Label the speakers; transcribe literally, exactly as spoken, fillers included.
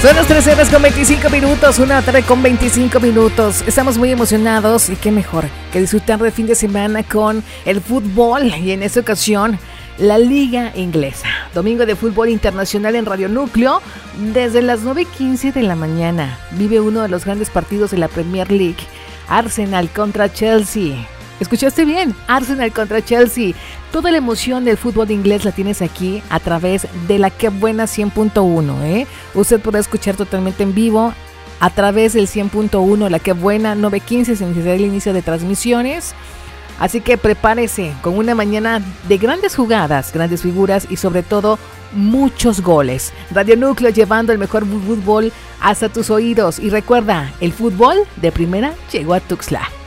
Speaker 1: Son las trece horas con veinticinco minutos, una tarde con veinticinco minutos. Estamos muy emocionados y qué mejor que disfrutar del fin de semana con el fútbol y en esta ocasión la Liga Inglesa. Domingo de fútbol internacional en Radio Núcleo desde las nueve quince de la mañana. Vive uno de los grandes partidos de la Premier League, Arsenal contra Chelsea. ¿Escuchaste bien? Arsenal contra Chelsea. Toda la emoción del fútbol inglés la tienes aquí a través de la Qué Buena cien punto uno, ¿eh? Usted podrá escuchar totalmente en vivo a través del cien punto uno, la Qué Buena, nueve quince, se iniciará el inicio de transmisiones. Así que prepárese con una mañana de grandes jugadas, grandes figuras y sobre todo muchos goles. Radio Núcleo llevando el mejor fútbol hasta tus oídos. Y recuerda, el fútbol de primera llegó a Tuxtla.